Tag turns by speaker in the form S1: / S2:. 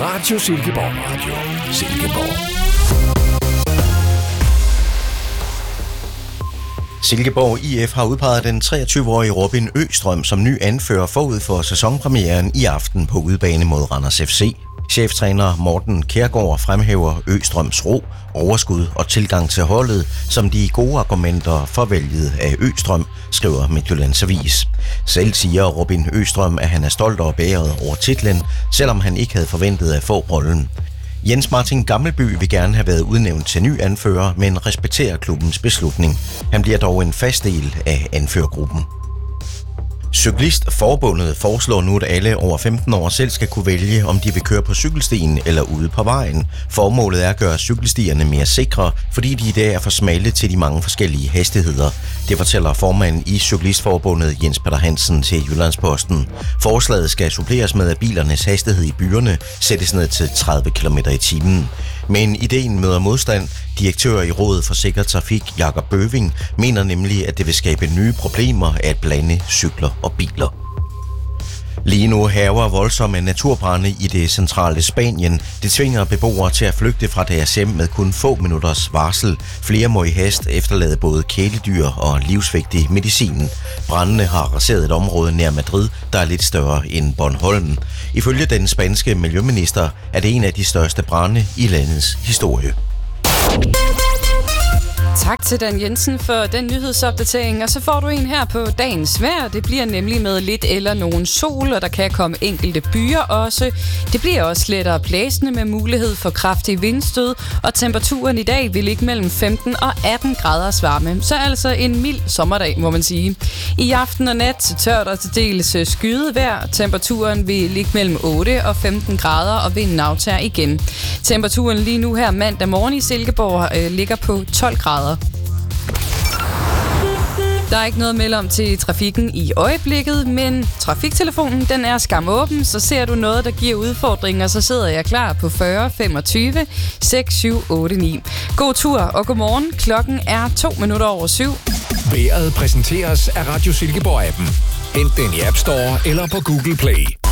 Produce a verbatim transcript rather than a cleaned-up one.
S1: Radio Silkeborg. Radio Silkeborg.
S2: Silkeborg I F har udpeget den treogtyve-årige Robin Østrøm som ny anfører forud for sæsonpremieren i aften på udebane mod Randers F C. Cheftræner Morten Kjærgaard fremhæver Østrøms ro, overskud og tilgang til holdet som de gode argumenter for valget af Østrøm, skriver Midtjyllands Avis. Selv siger Robin Østrøm, at han er stolt og beæret over titlen, selvom han ikke havde forventet at få rollen. Jens Martin Gammelby vil gerne have været udnævnt til ny anfører, men respekterer klubbens beslutning. Han bliver dog en fast del af anførergruppen. Cyklistforbundet foreslår nu, at alle over femten år selv skal kunne vælge, om de vil køre på cykelstien eller ude på vejen. Formålet er at gøre cykelstierne mere sikre, fordi de i dag er for smalle til de mange forskellige hastigheder. Det fortæller formanden i Cyklistforbundet Jens Peter Hansen til Jyllandsposten. Forslaget skal suppleres med, at bilernes hastighed i byerne sættes ned til tredive kilometer i timen. Men ideen møder modstand. Direktør i Rådet for Sikker Trafik, Jakob Bøving, mener nemlig, at det vil skabe nye problemer at blande cykler og biler. Lige nu hærger voldsomme naturbrande i det centrale Spanien. Det tvinger beboere til at flygte fra deres hjem med kun få minutters varsel. Flere må i hast efterlade både kæledyr og livsvigtig medicin. Brandene har raseret et område nær Madrid, der er lidt større end Bornholm. Ifølge den spanske miljøminister er det en af de største brande i landets historie.
S3: Tak til Dan Jensen for den nyhedsopdatering, og så får du en her på dagens vejr. Det bliver nemlig med lidt eller nogen sol, og der kan komme enkelte byer også. Det bliver også lettere blæsende med mulighed for kraftig vindstød, og temperaturen i dag vil ligge mellem femten og atten graders varme. Så altså en mild sommerdag, må man sige. I aften og nat tørt og til dels skyet vejr. Temperaturen vil ligge mellem otte og femten grader, og vinden aftager igen. Temperaturen lige nu her mandag morgen i Silkeborg øh, ligger på tolv grader. Der er ikke noget at melde om til trafikken i øjeblikket, men trafiktelefonen den er skam åben, så ser du noget, der giver udfordringer, så sidder jeg klar på fyrre femogtyve seks syv otte ni. God tur og godmorgen. Klokken er to minutter over syv.
S1: Vejret præsenteres af Radio Silkeborg-appen. Hent den i App Store eller på Google Play.